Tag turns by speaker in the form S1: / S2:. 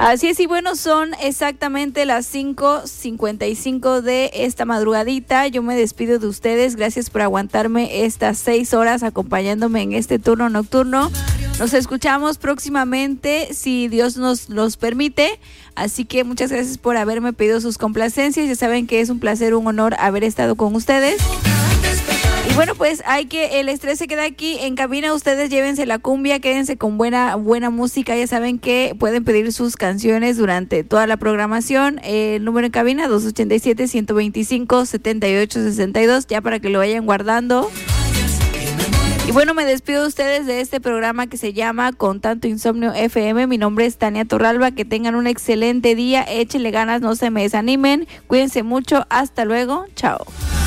S1: Así es, y bueno, son exactamente las 5:55 de esta madrugadita. Yo me despido de ustedes. Gracias por aguantarme estas 6 horas acompañándome en este turno nocturno. Nos escuchamos próximamente, si Dios nos los permite. Así que muchas gracias por haberme pedido sus complacencias. Ya saben que es un placer, un honor haber estado con ustedes. Y bueno, pues el estrés se queda aquí en cabina. Ustedes llévense la cumbia, quédense con buena música. Ya saben que pueden pedir sus canciones durante toda la programación. El número en cabina 287-125-7862, ya para que lo vayan guardando. Y bueno, me despido de ustedes de este programa que se llama Con Tanto Insomnio FM. Mi nombre es Tania Torralba. Que tengan un excelente día. Échenle ganas, no se me desanimen. Cuídense mucho. Hasta luego. Chao.